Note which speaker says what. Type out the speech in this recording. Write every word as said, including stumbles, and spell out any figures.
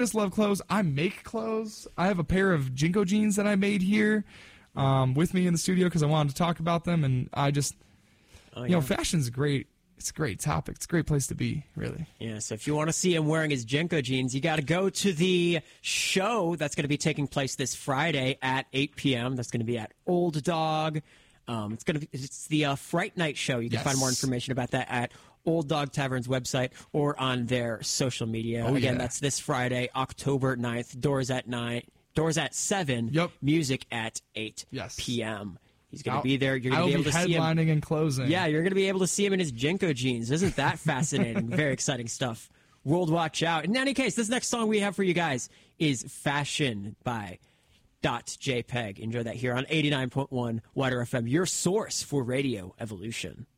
Speaker 1: just love clothes. I make clothes. I have a pair of Jinko jeans that I made here um, with me in the studio because I wanted to talk about them. And I just, oh, yeah. you know, fashion's great. It's a great topic. It's a great place to be, really.
Speaker 2: Yeah, so if you want to see him wearing his Jinko jeans, you got to go to the show that's going to be taking place this Friday at eight p.m. That's going to be at Old Dog. Um, it's going to be it's the uh, Fright Night show. You can yes. find more information about that at Old Dog Tavern's website or on their social media.
Speaker 1: Oh,
Speaker 2: Again,
Speaker 1: yeah.
Speaker 2: that's this Friday, October ninth. Doors at nine. Doors at seven.
Speaker 1: Yep.
Speaker 2: Music at eight
Speaker 1: yes.
Speaker 2: p.m. He's going to be there. You're going
Speaker 1: to
Speaker 2: be able
Speaker 1: be
Speaker 2: to see him.
Speaker 1: headlining and closing.
Speaker 2: Yeah, you're going to be able to see him in his Jinko jeans. Isn't that fascinating? Very exciting stuff. World Watch Out. In any case, this next song we have for you guys is Fashion by .jpeg. Enjoy that here on eighty-nine point one Wider F M, your source for Radio Evolution.